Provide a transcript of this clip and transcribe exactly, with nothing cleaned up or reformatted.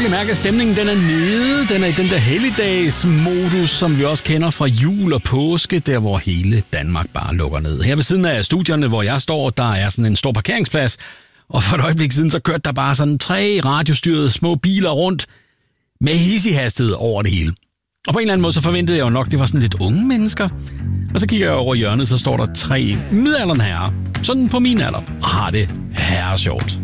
virkelig mærke, at stemningen den er nede. Den er i den der helligdagsmodus, som vi også kender fra jul og påske, der hvor hele Danmark bare lukker ned. Her ved siden af studierne, hvor jeg står, der er sådan en stor parkeringsplads. Og for et øjeblik siden, så kørte der bare sådan tre radiostyrede små biler rundt med hissig hastighed over det hele. Og på en eller anden måde, så forventede jeg jo nok, det var sådan lidt unge mennesker. Og så kigger jeg over hjørnet, så står der tre midaldrende herrer, sådan på min alder, og har det herre sjovt.